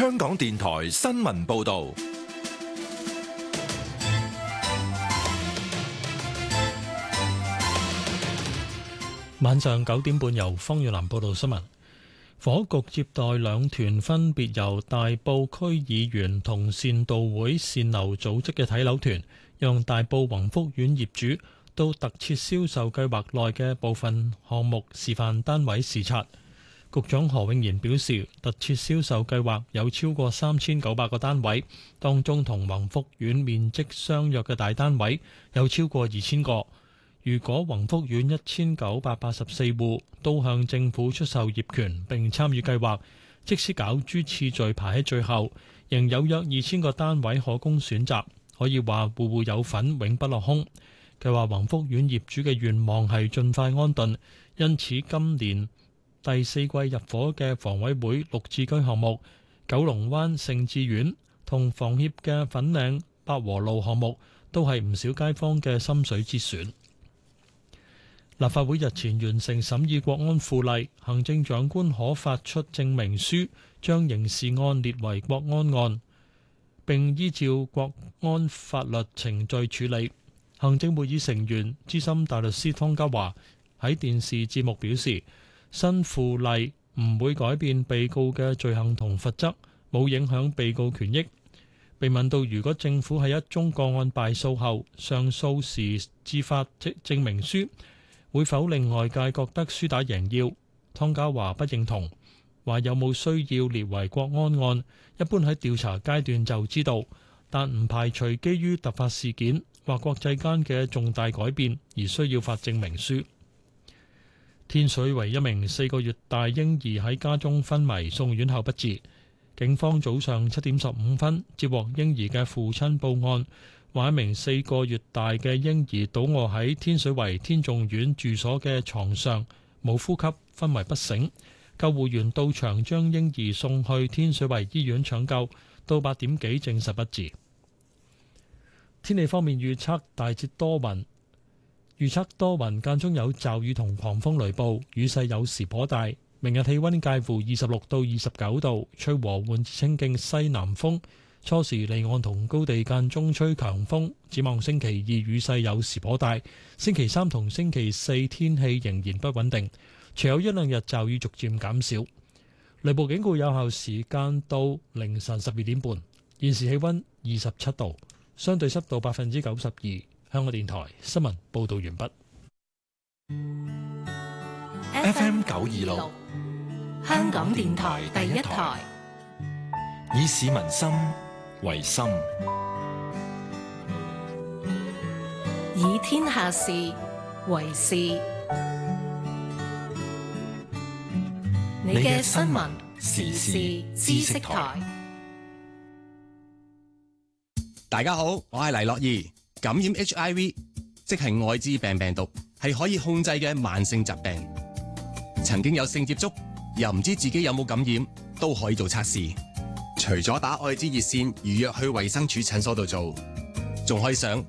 香港電台新聞報道。 晚上9點半由方遠南報道新聞。房屋局接待兩團分別由大埔區議員同善道會善樓組織嘅睇樓團，讓大埔宏福苑業主到特設銷售計劃內嘅部分項目示範單位視察。局長何永賢表示，特設銷售計劃有超過3900個單位，當中同宏福苑面積相若嘅大單位有超過2000個。如果宏福苑1984戶都向政府出售業權並參與計劃，即使攪珠次序排喺最後，仍有約2000個單位可供選擇，可以話戶戶有份，永不落空。佢話宏福苑業主嘅願望係盡快安頓，因此今年第4季入伙嘅房委會綠置居項目、九龍灣盛智苑同房協嘅粉嶺百和路項目都係唔少街坊嘅心水之選。立法會日前完成審議國安附例，行政長官可發出證明書，將刑事案列為國安案，並依照國安法律程序處理。行政會議成員資深大律師湯家驊喺電視節目表示，新附例唔會改變被告嘅罪行同罰則，冇影響被告權益。被問到如果政府喺一宗個案敗訴後上訴時自發證明書，會否令外界覺得輸打贏要？湯家驊不認同，話有冇需要列為國安案，一般喺調查階段就知道，但唔排除基於突發事件或國際間嘅重大改變而需要發證明書。天水圍一名4個月大嬰兒喺家中昏迷送院後不治，警方早上7點15分接獲嬰兒嘅父親報案，話一名4個月大嘅嬰兒倒卧喺天水圍天頌苑住所嘅床上，冇呼吸，昏迷不醒。救護員到場將嬰兒送去天水圍醫院搶救，到8點幾證實不治。天氣方面預測大致多雲，間中有驟雨同狂風雷暴，雨勢有時頗大。明日氣溫介乎26到29度，吹和緩至清勁西南風。初時離岸同高地間中吹強風，展望星期2雨勢有時頗大，星期3同星期4天氣仍然不穩定，隨後1、2日驟雨逐漸減少。雷暴警告有效時間到凌晨12點半。現時氣溫27度，相對濕度92%。香港電台新聞報道完畢。 FM 926， 香港電台第一台， 以市民心為心， 以天下事為事。你嘅新聞時事知識台。 大家好，我係黎樂怡。感染 HIV 即係愛滋病毒，係可以控制嘅慢性疾病。曾經有性接觸又唔知自己有冇感染，都可以做測試。除咗打愛滋熱線預約去衛生署診所度做，仲可以上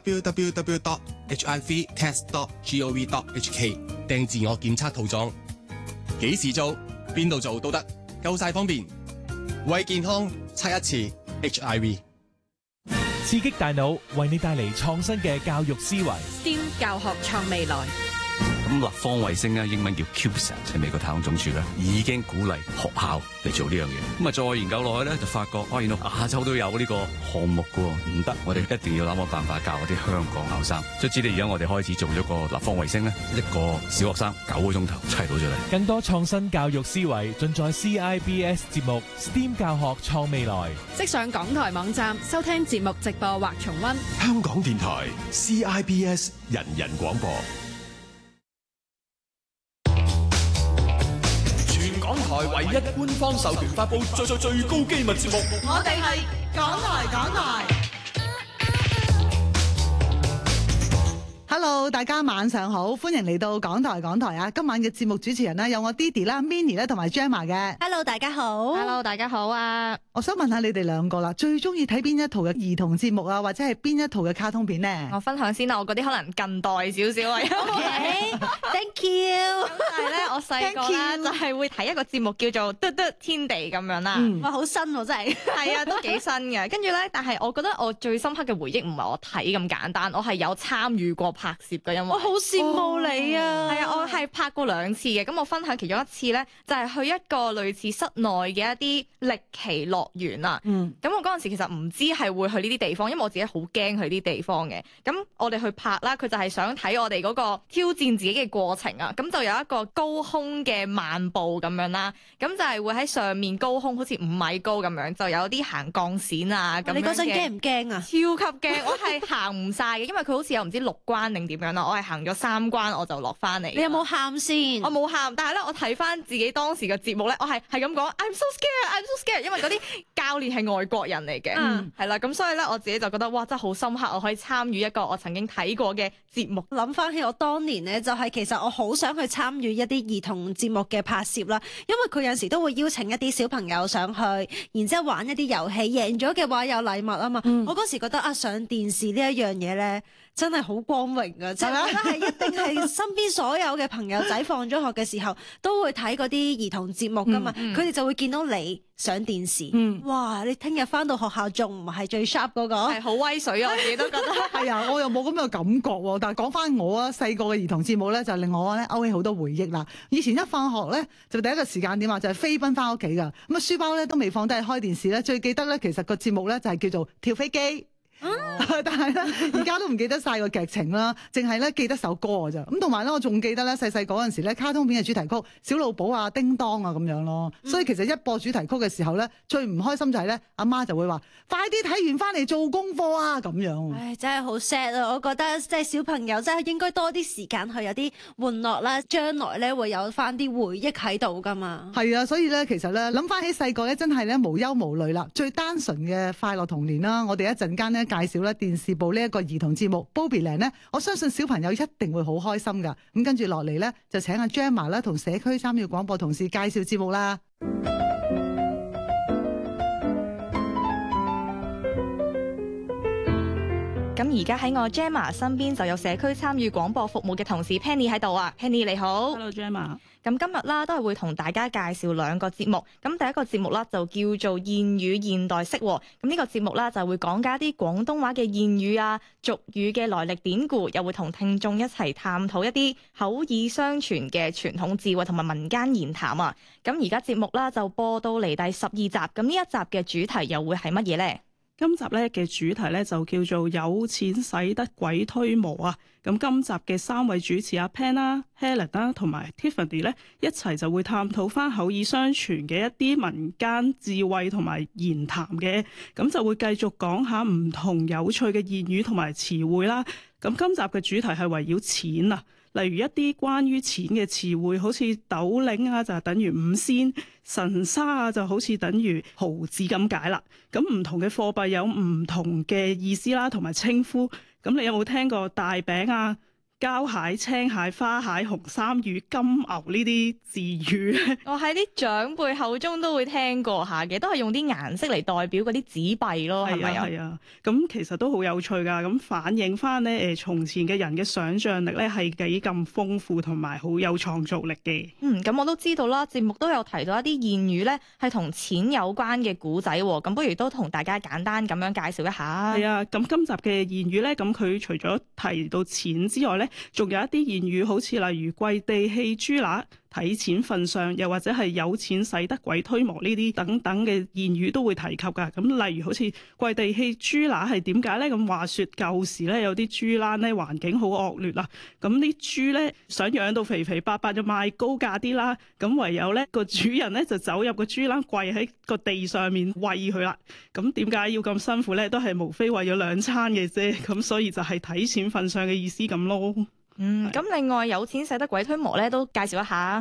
www.hivtest.gov.hk 訂自我檢測套裝。幾時做，邊度做都得，夠晒方便。為健康測一次 HIV。 刺激大腦，為你帶嚟創新嘅教育思維。 STEM 教學創未來。 咁立方衛星咧，英文叫 CubeSat，喺美國太空總署咧已經鼓勵學校嚟做呢樣嘢。咁啊，再研究落去咧，就發覺原來亞洲都有呢個項目噶，唔得，我哋一定要諗個辦法教嗰啲香港學生。所以知道而家我哋開始做咗個立方衛星咧，一個小學生9個鐘頭砌到出嚟。 更多創新教育思維盡在 CIBS 節目 STEM 教學創未來。 即上港台網站收聽節目直播或重溫。 香港電台 CIBS 人人廣播。 港台唯一官方授權發佈最高機密節目， 我哋係港台。 Hello， 大家晚上好，歡迎嚟到港台啊！今晚嘅節目主持人呢，有我 Didi 啦、Minnie 咧同埋 Gemma 嘅。 Hello， 大家好。 Hello， 大家好啊！ 我想問下你哋兩個啦，最中意睇邊一套嘅兒童節目啊，或者係邊一套嘅卡通片呢？ 我分享先啦，我嗰啲可能近代少少啊。 OK，Thank you。 但係咧，我細個咧就係會睇一個節目叫做《嘟嘟天地》咁樣啦。 哇，好新喎，真係。 係啊，都幾新嘅。跟住咧，但係我覺得我最深刻嘅回憶唔係我睇咁簡單，我係有參與過拍攝嘅，因為我好羨慕你啊！ 係啊，我係拍過2次嘅。咁我分享其中一次咧，就係去一個類似室內嘅一啲歷奇樂園啊。咁我嗰陣時其實唔知係會去呢啲地方，因為我自己好驚去呢啲地方嘅。咁我哋去拍啦，佢就係想睇我哋嗰個挑戰自己嘅過程啊。咁就有一個高空嘅漫步咁樣啦。咁就係會喺上面高空，好似5米高咁樣，就有啲行鋼線啊咁樣嘅。 你嗰陣驚唔驚啊？ 超級驚！我係行唔晒嘅，因為佢好似有唔知6關定點樣啦。我係行咗3關我就落翻嚟。 你有冇喊先？ 我冇喊，但係咧我睇翻自己當時嘅節目咧，我係咁講 I'm so scared，因為嗰啲教練係外國人嚟嘅，係啦，咁所以咧我自己就覺得哇真係好深刻，我可以參與一個我曾經睇過嘅節目。 諗翻起我當年呢，就係其實我好想去參與一啲兒童節目嘅拍攝啦，因為佢有時都會邀請一啲小朋友上去，然之後玩一啲遊戲，贏咗嘅話有禮物啊嘛。我嗰時覺得啊，上電視呢一樣嘢咧，真係好光榮啊！即係覺得係一定係身邊所有嘅朋友仔放咗學嘅時候都會睇嗰啲兒童節目噶嘛，佢哋就會見到你上電視。哇！你聽日翻到學校仲唔係最 sharp 嗰個？係好威水啊！我自己都覺得係啊，我又冇咁嘅感覺喎。但係講翻我啊，細個嘅兒童節目咧，就令我咧勾起好多回憶啦。以前一放學咧，就第一個時間點啊，就係飛奔翻屋企噶。咁啊，書包咧都未放低，開電視咧。最記得咧，其實個節目咧就係叫做跳飛機。但係咧，而家都唔記得晒個劇情啦，淨係咧記得首歌㗎咋。咁同埋咧，我仲記得咧細細嗰陣時咧，卡通片嘅主題曲《小老寶》啊、《叮當》啊咁樣咯。所以其實一播主題曲嘅時候咧，最唔開心就係咧，阿媽就會話：快啲睇完翻嚟做功課啊咁樣。 唉，真係好 sad 啊！我覺得即係小朋友真係應該多啲時間去有啲玩樂啦，將來咧會有翻啲回憶喺度噶嘛。 係啊，所以咧其實咧諗翻起細個咧，真係咧無憂無慮啦，最單純嘅快樂童年啦。我哋一陣間咧介紹咧電視部呢一個兒童節目 Bobbyland 咧，我相信小朋友一定會好開心噶。咁跟住落嚟咧，就請阿 Gemma 啦同社區參與廣播同事介紹節目啦。 咁而家喺我 Gemma 身邊就有社區參與廣播服務嘅同事 Penny 喺度啊 ，Penny 你好。 Hello Gemma。 咁今日啦，都係會同大家介紹2個節目。咁第一個節目啦，就叫做諺語現代式。咁呢個節目啦，就會講解一啲廣東話嘅諺語啊、俗語嘅來歷典故，又會同聽眾一齊探討一啲口耳相傳嘅傳統智慧同埋民間言談啊。咁而家節目啦就播到嚟第12集。咁呢一集嘅主題又會係乜嘢呢？ 今集咧嘅主題咧就叫做有錢使得鬼推磨啊！咁今集嘅3位主持阿 Pan 啦、Helen 啦同埋 Tiffany 咧一齊就會探討翻口耳相傳嘅一啲民間智慧同埋言談嘅，咁就會繼續講下唔同有趣嘅言語同埋詞彙啦。咁今集嘅主題係圍繞錢啊，例如一啲關於錢嘅詞彙，好似斗零啊就係等於5仙，神沙啊就好似等於毫子咁解啦。咁唔同嘅貨幣有唔同嘅意思啦，同埋稱呼。咁你有冇聽過大餅啊、膠蟹、青蟹、花蟹、紅衫魚、金牛呢啲字語？ 我喺啲長輩口中都會聽過下嘅，都係用啲顏色嚟代表嗰啲紙幣咯，係咪啊？係啊，咁其實都好有趣㗎，咁反映翻咧從前嘅人嘅想像力咧係幾咁豐富同埋好有創造力嘅。 咁我都知道啦，節目都有提到一啲諺語咧係同錢有關嘅古仔喎，咁不如都同大家簡單咁樣介紹一下。 係啊，咁今集嘅諺語咧，咁佢除咗提到錢之外咧，仲有一啲諺語，好似例如跪地饩豬乸、睇錢份上，又或者係有錢使得鬼推磨呢啲等等嘅諺語都會提及㗎。咁例如好似跪地饩豬乸係點解咧？咁話說舊時咧有啲豬欄咧環境好惡劣啦，咁啲豬咧想養到肥肥白白就賣高價啲啦，咁唯有咧個主人咧就走入個豬欄跪喺個地上面餵佢啦。咁點解要咁辛苦咧？都係無非為咗兩餐嘅啫，咁所以就係睇錢份上嘅意思咁咯。 咁另外有錢使得鬼推磨咧，都介紹一下。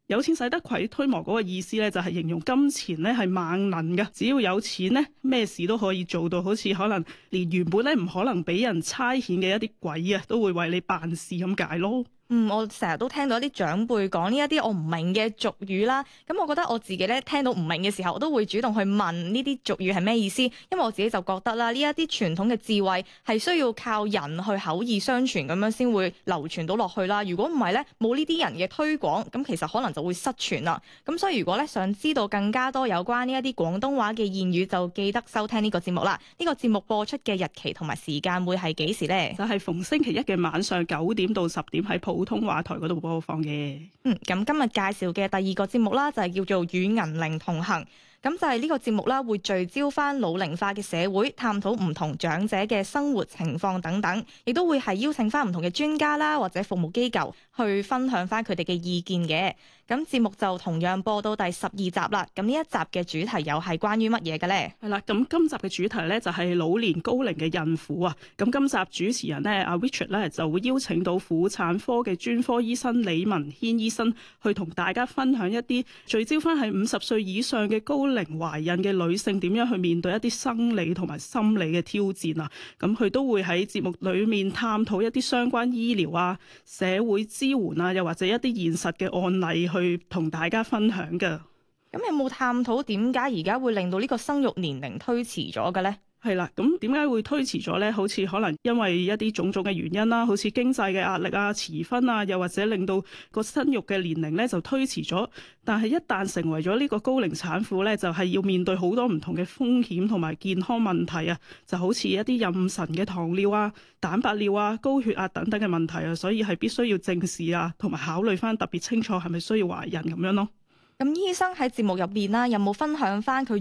有錢使得鬼推磨嗰個意思咧，就係形容金錢咧係萬能嘅，只要有錢咧，咩事都可以做到，好似可能連原本咧唔可能俾人差遣嘅一啲鬼啊，都會為你辦事咁解咯。 我成日都聽到一啲長輩講呢一啲我唔明嘅俗語啦，咁我覺得我自己咧聽到唔明嘅時候，我都會主動去問呢啲俗語係咩意思，因為我自己就覺得啦，呢一啲傳統嘅智慧係需要靠人去口耳相傳咁樣先會流傳到落去啦。如果唔係咧，冇呢啲人嘅推廣，咁其實可能就會失傳啦。咁所以如果咧想知道更加多有關呢一啲廣東話嘅諺語，就記得收聽呢個節目啦。呢個節目播出嘅日期同埋時間會係幾時呢？ 就係逢星期一嘅晚上9點到10點喺普通話台嗰度播放嘅。 咁今日介紹嘅第二個節目啦，就係叫做與銀齡同行。咁就係呢個節目啦，會聚焦翻老齡化嘅社會，探討唔同長者嘅生活情況等等，亦都會係邀請翻唔同嘅專家啦，或者服務機構去分享翻佢哋嘅意見嘅。咁節目就同樣播到第12集啦。咁呢一集嘅主題又係關於乜嘢嘅呢？ 係啦，咁今集嘅主題咧就係老年高齡嘅孕婦啊。咁今集主持人咧阿 Richard 咧就會邀請到婦產科嘅專科醫生李文軒醫生去同大家分享一啲聚焦翻係50歲以上嘅高齡懷孕嘅女性點樣去面對一啲生理同埋心理嘅挑戰啊。咁佢都會喺節目裡面探討一啲相關醫療啊、社會支援啊，又或者一啲現實嘅案例去同大家分享㗎。 咁有冇探討點解而家會令到呢個生育年齡推遲咗嘅呢？ 係啦，咁點解會推遲咗呢？好似可能因為一啲種種嘅原因啦，好似經濟嘅壓力啊、遲婚啊，又或者令到個生育嘅年齡咧就推遲咗。但係一旦成為咗呢個高齡產婦咧，就係要面對好多唔同嘅風險同埋健康問題啊，就好似一啲妊娠嘅糖尿啊、蛋白尿啊、高血壓等等嘅問題啊，所以係必須要正視啊，同埋考慮翻特別清楚係咪需要懷孕咁樣咯。 咁醫生喺節目入面啦，有冇分享翻佢